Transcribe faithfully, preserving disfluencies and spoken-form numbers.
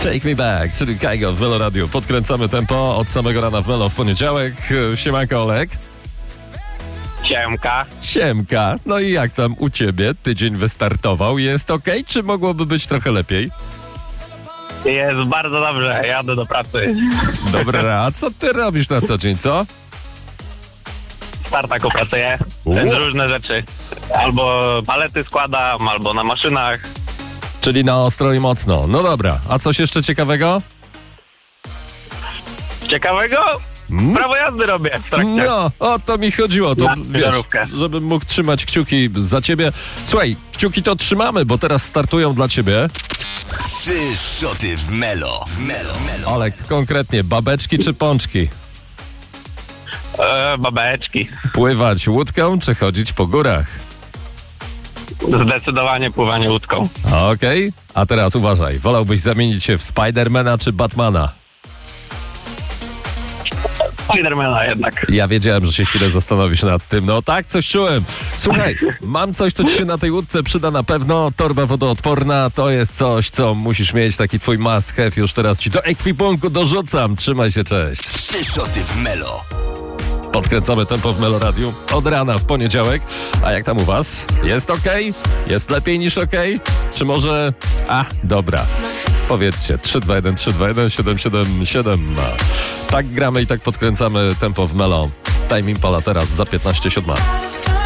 Take me back, czyli Kaigo w Melo Radio. Podkręcamy tempo od samego rana w Melo w poniedziałek. Siemanko, Olek. Siemka. Siemka. No i jak tam u ciebie? Tydzień wystartował. Jest okej, okay, czy mogłoby być trochę lepiej? Jest bardzo dobrze, jadę do pracy. Dobra, a co ty robisz na co dzień, co? W Startaku pracuję, więc różne rzeczy. Albo palety składam, albo na maszynach. Czyli na ostro i mocno. No dobra, a coś jeszcze ciekawego? Ciekawego? Hmm? Prawo jazdy robię w trakcie. No, o to mi chodziło, to Na wiesz, ciężarówkę. żebym mógł trzymać kciuki za ciebie. Słuchaj, kciuki to trzymamy, bo teraz startują dla ciebie. Trzy szoty w Melo. W Melo. Melo. Olek, konkretnie, babeczki czy pączki? E, babeczki. Pływać łódką czy chodzić po górach? Zdecydowanie pływanie łódką. Okej, a teraz uważaj, wolałbyś zamienić się w Spidermana czy Batmana? Spidermana jednak. Ja wiedziałem, że się chwilę zastanowisz nad tym. No tak, coś czułem. Słuchaj, mam coś, co ci się na tej łódce przyda na pewno. Torba wodoodporna to jest coś, co musisz mieć, taki twój must have. Już teraz ci do ekwipunku dorzucam. Trzymaj się, cześć. Trzy szoty w Melo. Podkręcamy tempo w Melo Radiu od rana w poniedziałek. A jak tam u was? Jest okej? Jest lepiej niż okej? Czy może... A, dobra. Powiedzcie, trzy dwa jeden, trzy dwa jeden, siedem siedem siedem. Tak gramy i tak podkręcamy tempo w Melo. Time Impala teraz za piętnaście siódma.